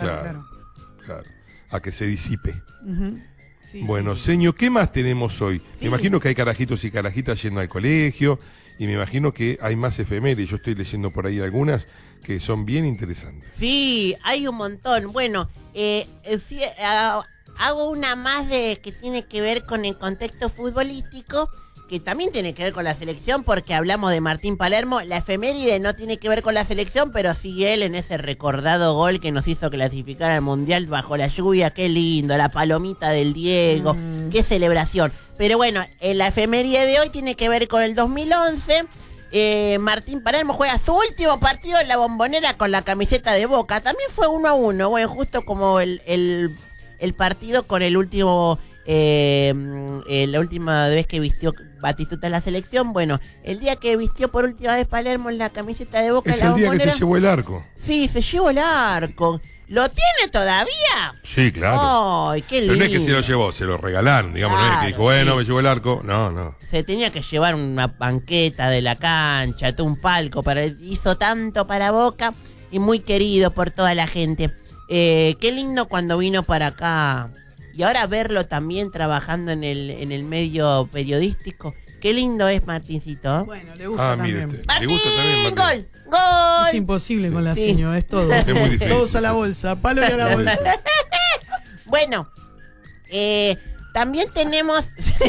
Claro. A que se disipe. Sí, bueno, sí. Seño, ¿qué más tenemos hoy? Sí. Me imagino que hay carajitos y carajitas yendo al colegio, y me imagino que hay más efemérides. Yo estoy leyendo por ahí algunas que son bien interesantes. Sí, hay un montón. Bueno, sí, hago una más que tiene que ver con el contexto futbolístico, que también tiene que ver con la selección, porque hablamos de Martín Palermo. La efeméride no tiene que ver con la selección, pero sigue él en ese recordado gol que nos hizo clasificar al Mundial bajo la lluvia. Qué lindo, la palomita del Diego, qué celebración. Pero bueno, la efeméride de hoy tiene que ver con el 2011. Martín Palermo juega su último partido en la Bombonera con la camiseta de Boca. También fue 1-1, bueno, justo como el partido con el último... la última vez que vistió Batistuta en la selección. Bueno, el día que vistió por última vez Palermo en la camiseta de Boca Es en la el día Bombonera, que se llevó el arco. Sí, se llevó el arco. ¿Lo tiene todavía? Sí, claro. Ay, qué Pero lindo. no es que se lo llevó, se lo regalaron, digamos, no es que dijo, bueno, sí. me llevó el arco. No. Se tenía que llevar una banqueta de la cancha, todo un palco, hizo tanto para Boca y muy querido por toda la gente. Qué lindo cuando vino para acá. Y ahora verlo también trabajando en el medio periodístico. Qué lindo es Martincito. Bueno, le gusta mire también. usted. Le gusta también, Martín. ¡Gol! Es imposible con la Sí. seño, es todo. Es muy difícil. Todos a la bolsa, palo y a la bolsa. Bueno, también tenemos...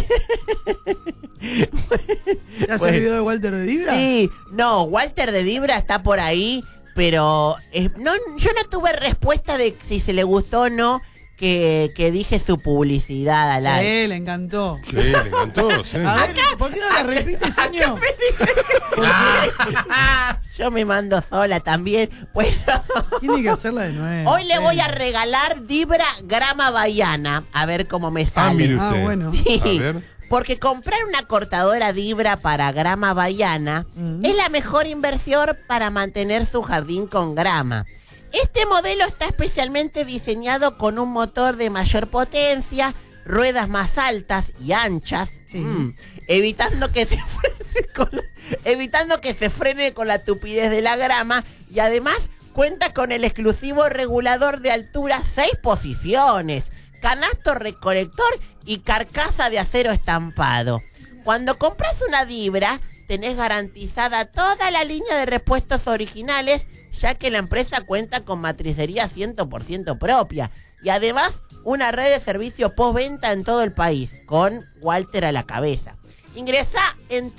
¿Te has Bueno. el video de Walter de Dibra? Sí, no, Walter de Dibra está por ahí, pero yo no tuve respuesta de si se le gustó o no que dije su publicidad al aire. Sí, le encantó. Sí, le encantó, sí. A ver, ¿por qué no la repite, señor? Yo me mando sola también. Bueno, Tiene que hacerla de nuevo. hoy le sí. voy a regalar Dibra Grama Bahiana, a ver cómo me sale. mire Ah, usted. bueno. Sí, A ver. porque comprar una cortadora Dibra para grama bahiana es la mejor inversión para mantener su jardín con grama. Este modelo está especialmente diseñado con un motor de mayor potencia, ruedas más altas y anchas, Sí. evitando que se frene con la tupidez de la grama, y además cuenta con el exclusivo regulador de altura 6 posiciones, canasto recolector y carcasa de acero estampado. Cuando compras una Dibra, tenés garantizada toda la línea de repuestos originales, ya que la empresa cuenta con matricería 100% propia y además una red de servicio postventa en todo el país, con Walter a la cabeza. Ingresá en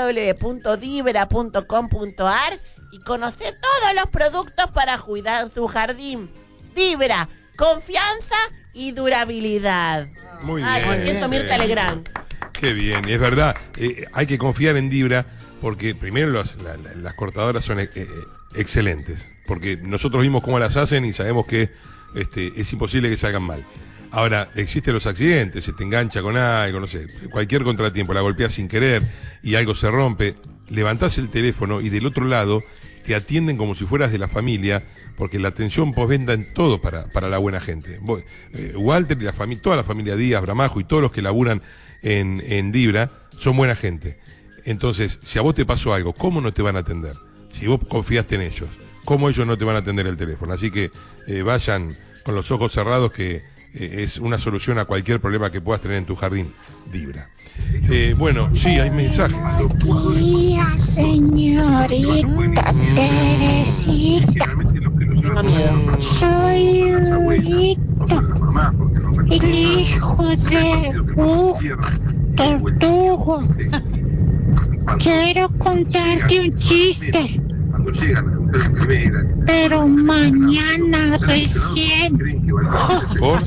www.dibra.com.ar y conocé todos los productos para cuidar su jardín. Dibra, confianza y durabilidad. Muy Ay, bien. me siento Mirta Legrand. Qué bien, y es verdad, hay que confiar en Dibra, porque primero las cortadoras son excelentes, porque nosotros vimos cómo las hacen y sabemos que es imposible que salgan mal. Ahora, existen los accidentes, se te engancha con algo, no sé, cualquier contratiempo, la golpeas sin querer y algo se rompe, levantás el teléfono y del otro lado te atienden como si fueras de la familia, porque la atención postventa en todo para la buena gente. Walter y toda la familia Díaz, Bramajo y todos los que laburan en Dibra son buena gente. Entonces, si a vos te pasó algo, ¿cómo no te van a atender? Si vos confiaste en ellos, ¿cómo ellos no te van a atender el teléfono? Así que vayan con los ojos cerrados, que es una solución a cualquier problema que puedas tener en tu jardín, Dibra. Bueno, sí, hay mensajes. Buenos días, señorita Teresita. Tengo miedo. Soy Lulito, el hijo de Tortugo. Quiero contarte un chiste, pero mañana recién. ¿Por?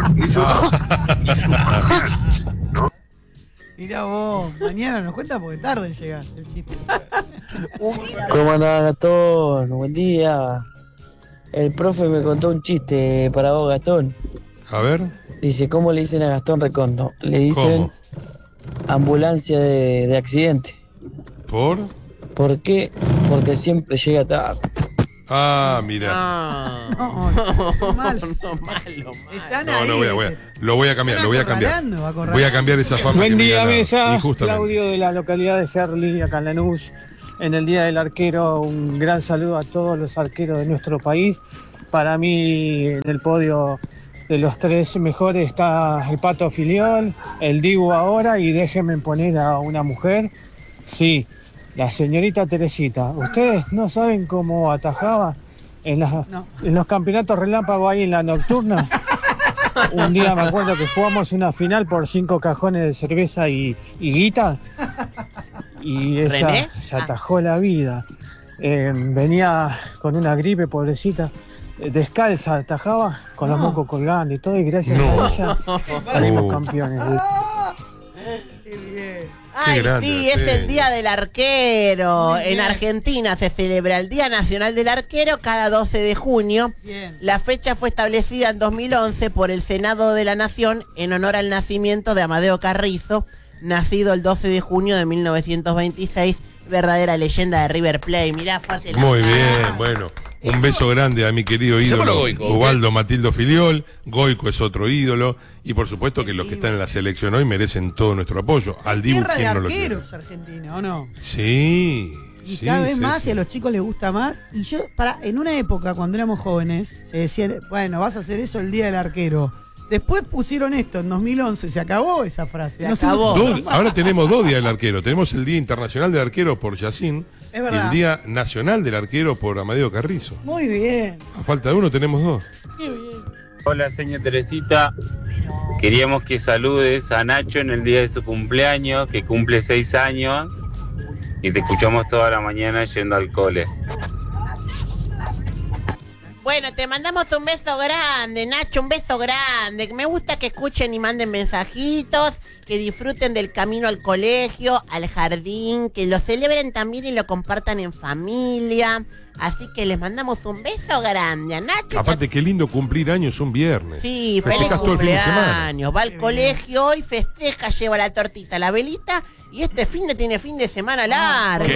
Mirá vos, mañana nos cuenta porque tarde en llegar el chiste. ¿Cómo andás, Gastón? Buen día. El profe me contó un chiste para vos, Gastón. A ver. Dice, ¿cómo le dicen a Gastón Recondo? Le dicen ¿Cómo? ambulancia de accidente. ¿Por? ¿Por qué? Porque siempre llega tarde. Ah, mira. No, No, malo. malo. Están No, ahí. lo voy a cambiar, lo voy a cambiar. Acorralando, acorralando. Voy a cambiar esa fama. Buen que me día, gana mesa. injustamente. Claudio de la localidad de Herli, acá en Lanús. En el Día del Arquero, un gran saludo a todos los arqueros de nuestro país. Para mí en el podio de los 3 mejores está el Pato Filiol, el Dibu ahora y déjenme poner a una mujer. Sí, la señorita Teresita. ¿Ustedes no saben cómo atajaba en los campeonatos relámpago ahí en la nocturna? Un día me acuerdo que jugamos una final por 5 cajones de cerveza y guita. Y ella ¿René? se atajó la vida. Venía con una gripe, pobrecita. Descalza, atajaba con los mocos colgando y todo. Y gracias a ella salimos campeones. Qué bien. Ay, grande, sí, es el Arsenio. Día del Arquero. Muy bien. En Argentina se celebra el Día Nacional del Arquero cada 12 de junio. Bien. La fecha fue establecida en 2011 por el Senado de la Nación en honor al nacimiento de Amadeo Carrizo, nacido el 12 de junio de 1926, verdadera leyenda de River Plate. Mirá, fuerte la Muy mano. bien, bueno. Un beso grande a mi querido ídolo Llámalo Goico, ¿ok? Ubaldo Matildo Filiol. Goico es otro ídolo. Y por supuesto que los que están en la selección hoy merecen todo nuestro apoyo. Al Dibu, Tierra de ¿quién no lo quiere? arqueros Argentina, ¿o no? Sí. Y sí, cada vez sí, más sí. y a los chicos les gusta más. Y yo, en una época, cuando éramos jóvenes, se decía, bueno, vas a hacer eso el Día del Arquero. Después pusieron esto, en 2011, se acabó esa frase. Se No se acabó. usa Dos- más. ahora tenemos 2 días del arquero. Tenemos el Día Internacional del Arquero por Yacín. Es Y verdad. el Día Nacional del Arquero por Amadeo Carrizo. Muy bien. A falta de uno tenemos 2. Qué bien. Hola, señor Teresita. Queríamos que saludes a Nacho en el día de su cumpleaños, que cumple 6 años. Y te escuchamos toda la mañana yendo al cole. Bueno, te mandamos un beso grande, Nacho, un beso grande. Me gusta que escuchen y manden mensajitos, que disfruten del camino al colegio, al jardín, que lo celebren también y lo compartan en familia. Así que les mandamos un beso grande a Nacho. Aparte, qué lindo cumplir años un viernes. Sí, feliz Festejas todo el fin de semana. cumpleaños. Va al colegio hoy, festeja, lleva la tortita, la velita. Y este fin de semana largo.